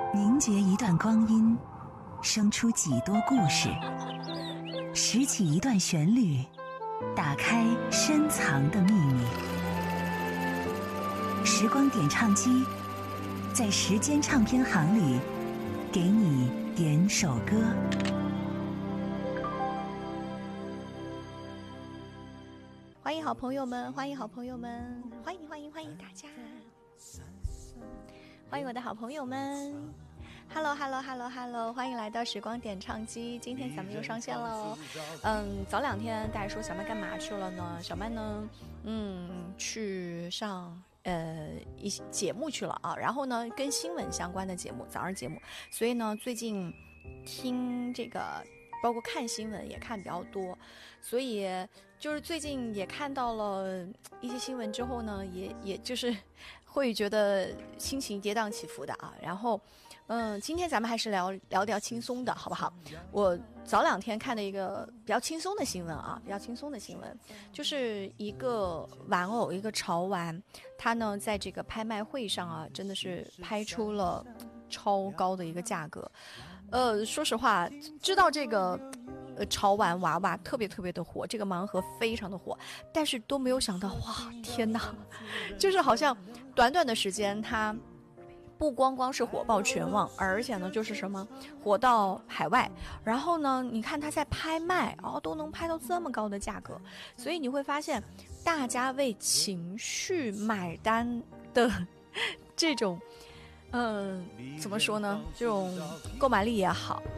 凝结一段光阴，生出几多故事，拾起一段旋律，打开深藏的秘密。时光点唱机，在时间唱片行里，给你点首歌。 欢迎好朋友们，欢迎好朋友们，欢迎大家，欢迎我的好朋友们。Hello， 欢迎来到时光点唱机。今天咱们又上线了。早2天大家说小麦干嘛去了呢？小麦呢，去上一些节目去了啊。然后呢，跟新闻相关的节目，早上节目。所以呢，最近听这个，包括看新闻也看比较多，所以就是最近也看到了一些新闻之后呢，也就是会觉得心情跌宕起伏的啊。然后今天咱们还是聊轻松的好不好？我早2天看的一个比较轻松的新闻啊，就是一个玩偶，一个潮玩，它呢在这个拍卖会上啊，真的是拍出了超高的一个价格。说实话，知道这个潮玩娃娃特别的火，这个盲盒非常的火，但是都没有想到，哇，天哪，就是好像短短的时间，它不光是火爆全网，而且呢就是什么火到海外，然后呢你看它在拍卖都能拍到这么高的价格，所以你会发现大家为情绪买单的这种怎么说呢，这种购买力也好，